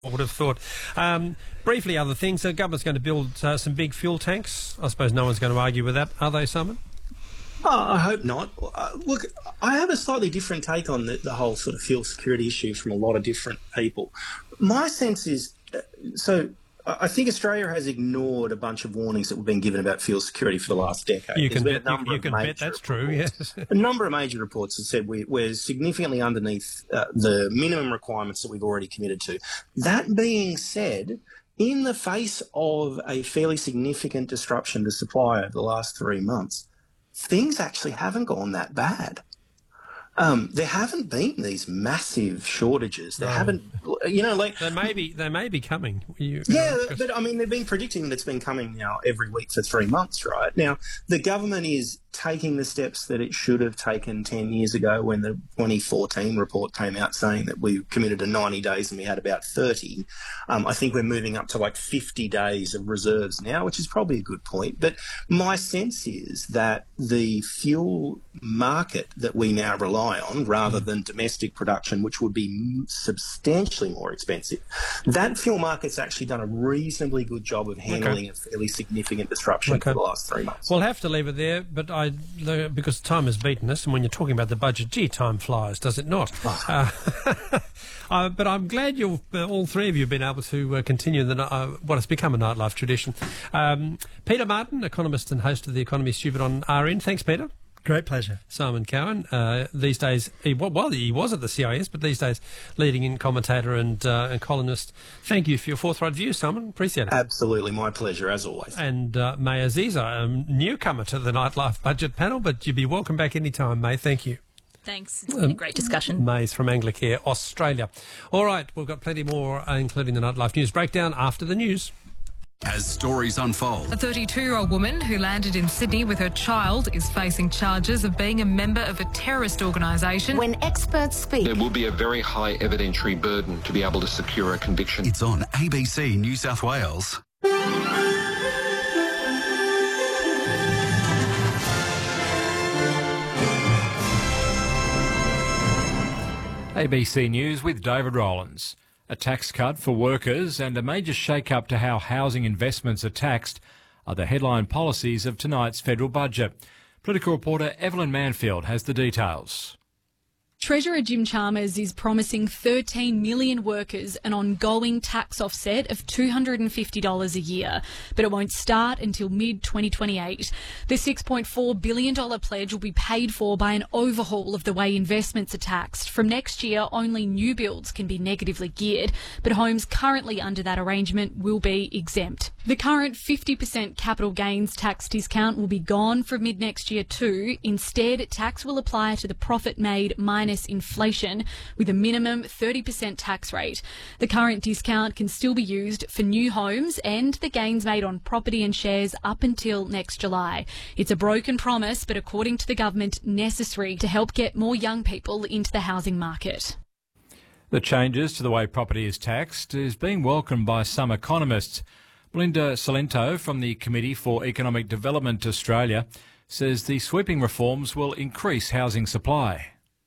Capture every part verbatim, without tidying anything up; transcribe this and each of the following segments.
I would have thought. Um, briefly, other things. The government's going to build uh, some big fuel tanks. I suppose no one's going to argue with that, are they, Simon? Oh, I hope not. Uh, look, I have a slightly different take on the, the whole sort of fuel security issue from a lot of different people. My sense is, uh, so I think Australia has ignored a bunch of warnings that we've been given about fuel security for the last decade. You can bet, you, you can bet that's true, yes. A number of major reports have said we, we're significantly underneath uh, the minimum requirements that we've already committed to. That being said, in the face of a fairly significant disruption to supply over the last three months, things actually haven't gone that bad. Um, there haven't been these massive shortages. There no. haven't, you know, like... They may be, they may be coming. You, yeah, you know, but I mean, they've been predicting that it's been coming now every week for three months, right? Now, the government is taking the steps that it should have taken ten years ago when the twenty fourteen report came out saying that we committed to ninety days and we had about thirty. Um, I think we're moving up to like fifty days of reserves now, which is probably a good point. But my sense is that the fuel market that we now rely on, rather than domestic production, which would be substantially more expensive, that fuel market's actually done a reasonably good job of handling okay. a fairly significant disruption okay. for the last three months. We'll have to leave it there, but I, because time has beaten us, and when you're talking about the budget, gee, time flies, does it not? Oh. Uh, uh, but I'm glad you've, uh, all three of you have been able to uh, continue the, uh, what has become a nightlife tradition. Um, Peter Martin, economist and host of The Economy Stupid on R N. Thanks, Peter. Great pleasure. Simon Cowen, uh, these days, he, well, he was at the C I S, but these days leading in commentator and, uh, and columnist. Thank you for your forthright view, Simon. Appreciate it. Absolutely, my pleasure, as always. And uh, May Aziza, a newcomer to the Nightlife Budget panel, but you'd be welcome back any time, May. Thank you. Thanks. It's been um, a great discussion. May's from Anglicare, Australia. All right, we've got plenty more, uh, including the Nightlife News Breakdown after the news. As stories unfold. A thirty-two-year-old woman who landed in Sydney with her child is facing charges of being a member of a terrorist organisation. When experts speak, there will be a very high evidentiary burden to be able to secure a conviction. It's on A B C New South Wales. A B C News with David Rowlands. A tax cut for workers and a major shake-up to how housing investments are taxed are the headline policies of tonight's federal budget. Political reporter Evelyn Manfield has the details. Treasurer Jim Chalmers is promising thirteen million workers an ongoing tax offset of two hundred fifty dollars a year, but it won't start until mid twenty twenty-eight. The six point four billion dollars pledge will be paid for by an overhaul of the way investments are taxed. From next year, only new builds can be negatively geared, but homes currently under that arrangement will be exempt. The current fifty percent capital gains tax discount will be gone from mid next year too. Instead, tax will apply to the profit made minus inflation with a minimum thirty percent tax rate. The current discount can still be used for new homes and the gains made on property and shares up until next July. It's a broken promise, but according to the government, necessary to help get more young people into the housing market. The changes to the way property is taxed is being welcomed by some economists. Belinda Salento from the Committee for Economic Development Australia says the sweeping reforms will increase housing supply.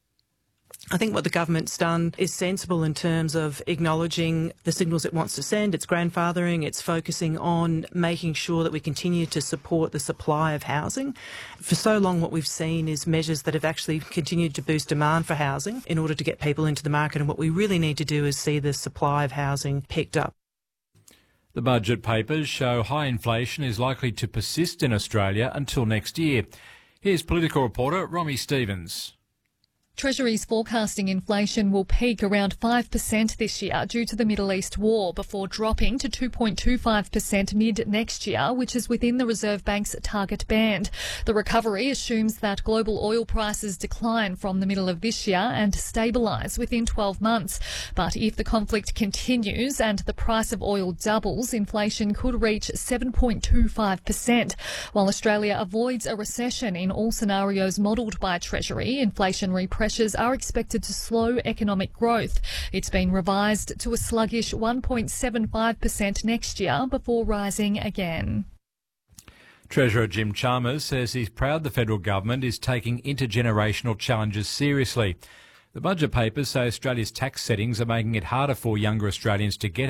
I think what the government's done is sensible in terms of acknowledging the signals it wants to send. It's grandfathering, it's focusing on making sure that we continue to support the supply of housing. For so long what we've seen is measures that have actually continued to boost demand for housing in order to get people into the market, and what we really need to do is see the supply of housing picked up. The budget papers show high inflation is likely to persist in Australia until next year. Here's political reporter Romy Stevens. Treasury's forecasting inflation will peak around five percent this year due to the Middle East war before dropping to two point two five percent mid next year, which is within the Reserve Bank's target band. The recovery assumes that global oil prices decline from the middle of this year and stabilise within twelve months. But if the conflict continues and the price of oil doubles, inflation could reach seven point two five percent. While Australia avoids a recession in all scenarios modelled by Treasury, inflationary pressure pressures are expected to slow economic growth. It's been revised to a sluggish one point seven five percent next year before rising again. Treasurer Jim Chalmers says he's proud the federal government is taking intergenerational challenges seriously. The budget papers say Australia's tax settings are making it harder for younger Australians to get